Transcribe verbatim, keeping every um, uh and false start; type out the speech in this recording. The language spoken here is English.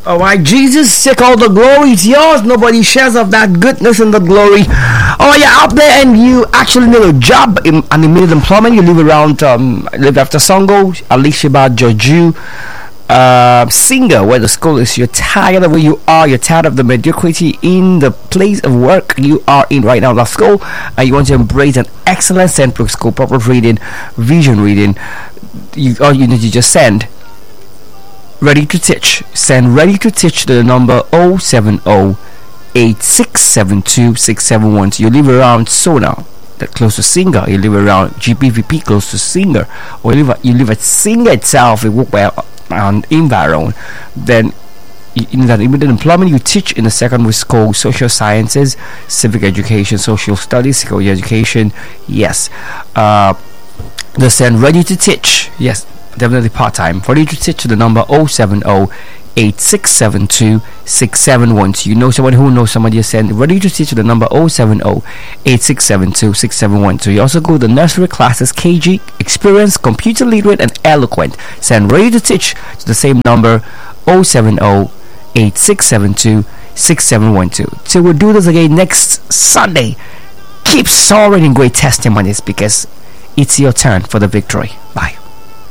All right, Jesus, take all the glory. It's yours. Nobody shares of that goodness and the glory. Oh, you're out there and you actually need a job in an immediate employment. You live around, um, live after Songo, Alicia, Georgiou, uh, Singer, where the school is. You're tired of where you are. You're tired of the mediocrity in the place of work you are in right now, the school, and you want to embrace an excellent Central School, proper reading, vision reading. You, all you need to just send ready to teach. Send ready to teach to the number oh seven oh, eight six seven two, six seven one two. You live around Sona, that close to Singer. You live around G P V P, close to Singer, or you live at, you live at Singer itself, you work well on environ. Then in that immediate employment, you teach in the secondary school, social sciences, civic education, social studies, secondary education. Yes, uh, the send ready to teach. Yes, definitely part-time. Ready to teach to the number oh seven oh, eight six seven two, six seven one two. You know someone who knows somebody, you send ready to teach to the number oh seven oh, eight six seven two, six seven one two. You also go to the nursery classes, K G, experienced, computer literate and eloquent. Send ready to teach to the same number oh seven oh, eight six seven two, six seven one two. So we'll do this again next Sunday. Keep soaring in great testimonies because it's your turn for the victory. Bye.